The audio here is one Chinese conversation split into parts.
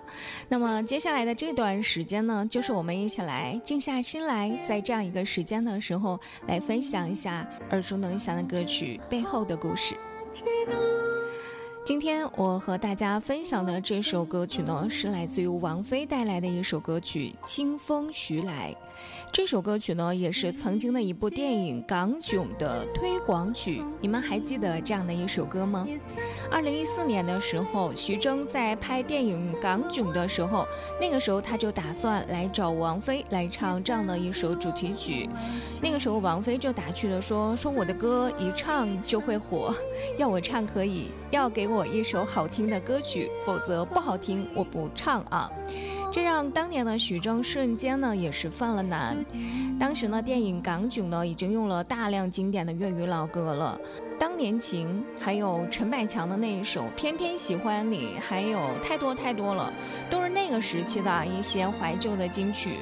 那么接下来的这段时间呢，就是我们一起来静下心来，在这样一个时间的时候，来分享一下耳熟能详的歌曲背后的故事。今天我和大家分享的这首歌曲呢，是来自于王菲带来的一首歌曲《清风徐来》。这首歌曲呢，也是曾经的一部电影《港囧》的推广曲。你们还记得这样的一首歌吗？2014年的时候，徐峥在拍电影《港囧》的时候，那个时候他就打算来找王菲来唱这样的一首主题曲。那个时候王菲就打趣的说我的歌一唱就会火，要我唱可以，要给我一首好听的歌曲，否则不好听我不唱啊。这让当年的徐峥瞬间呢也是犯了难。当时呢电影《港囧》呢已经用了大量经典的粤语老歌了，当年情，还有陈百强的那一首偏偏喜欢你，还有太多太多了，都是那个时期的一些怀旧的金曲。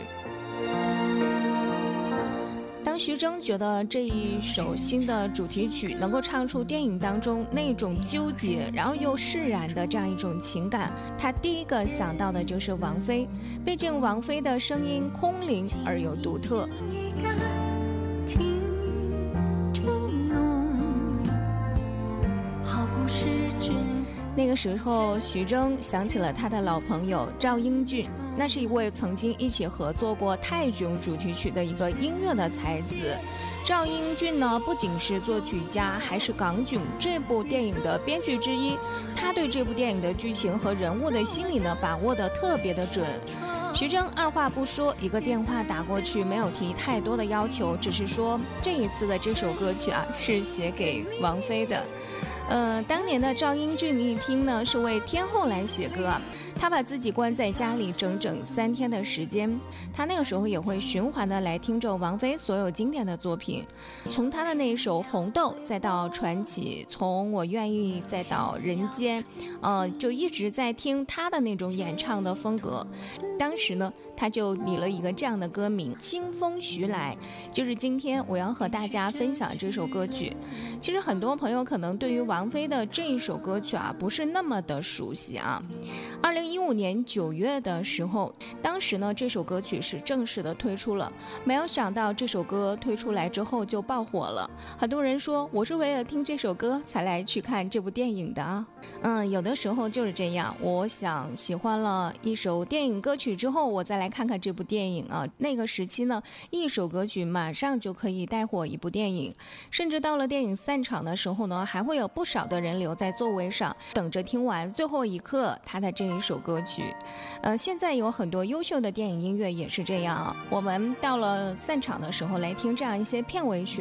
当徐峥觉得这一首新的主题曲能够唱出电影当中那种纠结然后又释然的这样一种情感，他第一个想到的就是王菲。毕竟王菲的声音空灵而又独特。那个时候徐峥想起了他的老朋友赵英俊，那是一位曾经一起合作过泰囧主题曲的一个音乐的才子。赵英俊呢不仅是作曲家，还是港囧这部电影的编剧之一。他对这部电影的剧情和人物的心理呢把握得特别的准。徐峥二话不说，一个电话打过去，没有提太多的要求，只是说这一次的这首歌曲啊是写给王菲的。当年的赵英俊一听呢是为天后来写歌啊，他把自己关在家里整整3天的时间。他那个时候也会循环的来听着王菲所有经典的作品，从他的那一首《红豆》再到传奇，从我愿意再到人间，就一直在听他的那种演唱的风格。当时呢他就拟了一个这样的歌名《清风徐来》，就是今天我要和大家分享这首歌曲。其实很多朋友可能对于王菲的这一首歌曲啊不是那么的熟悉啊。2015年9月的时候，当时呢这首歌曲是正式的推出了，没有想到这首歌推出来之后就爆火了。很多人说我是为了听这首歌才来去看这部电影的啊。有的时候就是这样，我想喜欢了一首电影歌曲之后，我再来看看这部电影啊。那个时期呢，一首歌曲马上就可以带火一部电影，甚至到了电影散场的时候呢，还会有不少的人留在座位上，等着听完最后一刻他的这一首歌曲。现在有很多优秀的电影音乐也是这样啊，我们到了散场的时候来听这样一些片尾曲。